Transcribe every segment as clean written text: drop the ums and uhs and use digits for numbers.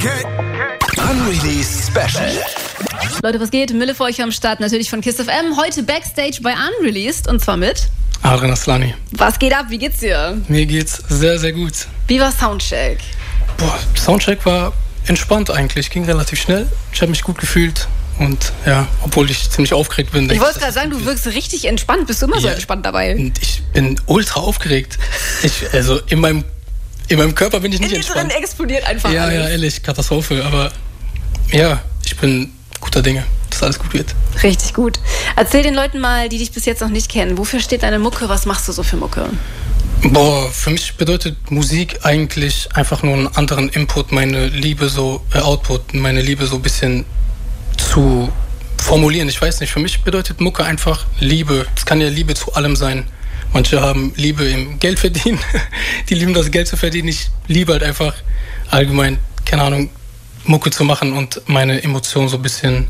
Unreleased Special. Leute, was geht? Mille für euch am Start, natürlich von KISS FM. Heute Backstage bei Unreleased und zwar mit Adrian Aslani. Was geht ab? Wie geht's dir? Mir geht's sehr, sehr gut. Wie war Soundcheck? Soundcheck war entspannt eigentlich, ging relativ schnell. Ich habe mich gut gefühlt und ja, obwohl ich ziemlich aufgeregt bin. Ich wollte gerade sagen, du wirkst richtig entspannt. Bist du immer so entspannt dabei? Ich bin ultra aufgeregt. Also in meinem Körper bin ich nicht entspannt. In dir drin explodiert einfach Ja, alles. ja, ehrlich, Katastrophe. Aber ja, ich bin guter Dinge, dass alles gut wird. Richtig gut. Erzähl den Leuten mal, die dich bis jetzt noch nicht kennen. Wofür steht deine Mucke? Was machst du so für Mucke? Für mich bedeutet Musik eigentlich einfach nur einen anderen Input, meine Liebe so, Output, meine Liebe so ein bisschen zu formulieren. Ich weiß nicht, für mich bedeutet Mucke einfach Liebe. Es kann ja Liebe zu allem sein. Manche haben Liebe im Geld verdienen, die lieben das Geld zu verdienen. Ich liebe halt einfach allgemein, keine Ahnung, Mucke zu machen und meine Emotionen so ein bisschen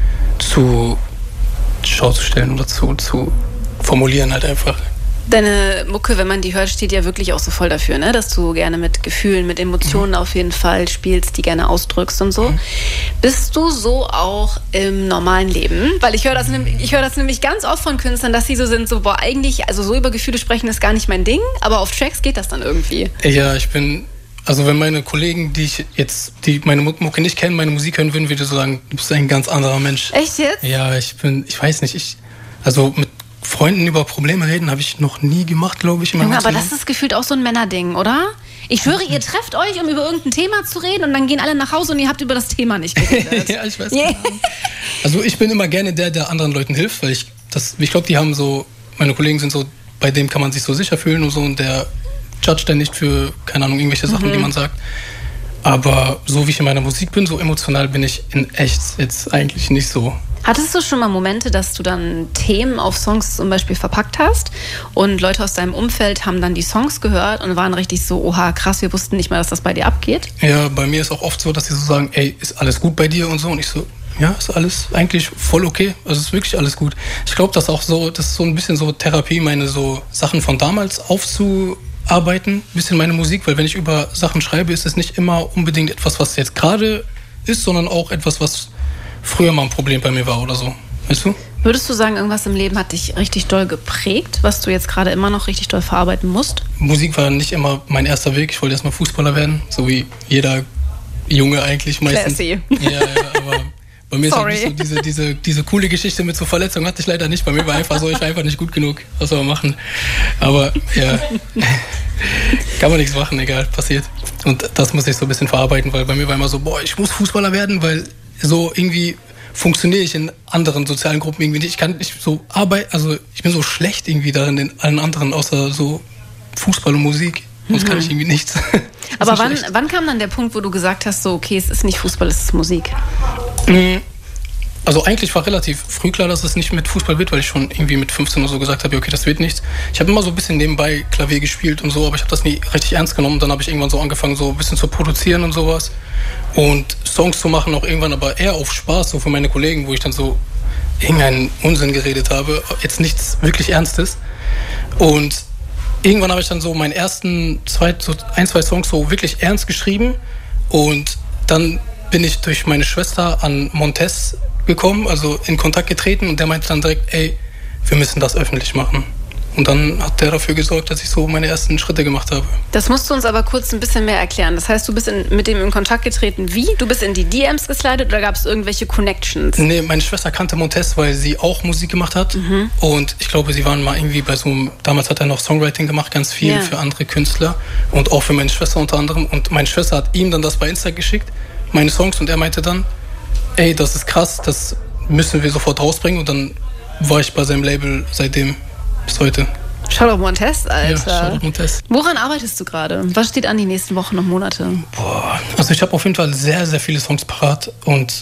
zur Schau zu stellen oder zu formulieren halt einfach. Deine Mucke, wenn man die hört, steht ja wirklich auch so voll dafür, ne? Dass du gerne mit Gefühlen, mit Emotionen auf jeden Fall spielst, die gerne ausdrückst und so. Bist du so auch im normalen Leben? Weil ich höre das nämlich ganz oft von Künstlern, dass sie so sind, so, boah, eigentlich, also so über Gefühle sprechen ist gar nicht mein Ding, aber auf Tracks geht das dann irgendwie. Ja, also wenn meine Kollegen, die meine Mucke nicht kennen, meine Musik hören würden, würde ich so sagen, du bist ein ganz anderer Mensch. Echt jetzt? Ja, ich weiß nicht, also mit Freunden über Probleme reden habe ich noch nie gemacht, glaube ich. Junge, aber das ist gefühlt auch so ein Männerding, oder? Ich schwöre, ihr trefft euch, um über irgendein Thema zu reden und dann gehen alle nach Hause und ihr habt über das Thema nicht geredet. Ja, ich weiß nicht. Also ich bin immer gerne der anderen Leuten hilft, weil ich glaube, die haben so, meine Kollegen sind so, bei dem kann man sich so sicher fühlen und so und der judgt dann nicht für, keine Ahnung, irgendwelche Sachen, die man sagt. Aber so wie ich in meiner Musik bin, so emotional bin ich in echt jetzt eigentlich nicht so. Hattest du schon mal Momente, dass du dann Themen auf Songs zum Beispiel verpackt hast und Leute aus deinem Umfeld haben dann die Songs gehört und waren richtig so, oha, krass, wir wussten nicht mal, dass das bei dir abgeht? Ja, bei mir ist auch oft so, dass sie so sagen, ey, ist alles gut bei dir und so und ich so, ja, ist alles eigentlich voll okay, also ist wirklich alles gut. Ich glaube, das ist so ein bisschen so Therapie, meine so Sachen von damals aufzuarbeiten, ein bisschen meine Musik, weil wenn ich über Sachen schreibe, ist es nicht immer unbedingt etwas, was jetzt gerade ist, sondern auch etwas, was früher mal ein Problem bei mir war oder so. Weißt du? Würdest du sagen, irgendwas im Leben hat dich richtig doll geprägt, was du jetzt gerade immer noch richtig doll verarbeiten musst? Musik war nicht immer mein erster Weg. Ich wollte erstmal Fußballer werden, so wie jeder Junge eigentlich meistens. Classy. Ja, aber bei mir ist halt nicht so diese coole Geschichte mit so Verletzungen hatte ich leider nicht. Bei mir war einfach so, ich war einfach nicht gut genug. Was soll man machen? Aber ja, kann man nichts machen, egal, passiert. Und das muss ich so ein bisschen verarbeiten, weil bei mir war immer so, ich muss Fußballer werden, weil so irgendwie funktioniere ich in anderen sozialen Gruppen irgendwie nicht. Ich kann nicht so arbeiten, also ich bin so schlecht irgendwie darin in allen anderen, außer so Fußball und Musik. Sonst kann ich irgendwie nichts. Aber wann kam dann der Punkt, wo du gesagt hast, so okay, es ist nicht Fußball, es ist Musik? Also eigentlich war relativ früh klar, dass es nicht mit Fußball wird, weil ich schon irgendwie mit 15 oder so gesagt habe, okay, das wird nichts. Ich habe immer so ein bisschen nebenbei Klavier gespielt und so, aber ich habe das nie richtig ernst genommen. Dann habe ich irgendwann so angefangen, so ein bisschen zu produzieren und sowas. Und Songs zu machen auch irgendwann, aber eher auf Spaß, so für meine Kollegen, wo ich dann so irgendeinen Unsinn geredet habe. Jetzt nichts wirklich Ernstes. Und irgendwann habe ich dann so meinen ersten zwei Songs so wirklich ernst geschrieben. Und dann bin ich durch meine Schwester an Montez gekommen, also in Kontakt getreten und der meinte dann direkt, ey, wir müssen das öffentlich machen. Und dann hat der dafür gesorgt, dass ich so meine ersten Schritte gemacht habe. Das musst du uns aber kurz ein bisschen mehr erklären. Das heißt, du bist mit dem in Kontakt getreten. Wie? Du bist in die DMs geslidet oder gab es irgendwelche Connections? Nee, meine Schwester kannte Montez, weil sie auch Musik gemacht hat. Und ich glaube, sie waren mal irgendwie bei so einem, damals hat er noch Songwriting gemacht, ganz viel für andere Künstler und auch für meine Schwester unter anderem. Und meine Schwester hat ihm dann das bei Insta geschickt, meine Songs, und er meinte dann, ey, das ist krass, das müssen wir sofort rausbringen. Und dann war ich bei seinem Label seitdem bis heute. Shoutout Montez, Alter. Ja, Shoutout Montez. Woran arbeitest du gerade? Was steht an die nächsten Wochen und Monate? Also ich habe auf jeden Fall sehr, sehr viele Songs parat und